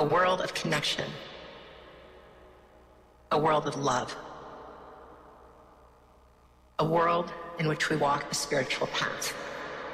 a world of connection, a world of love, a world in which we walk a spiritual path.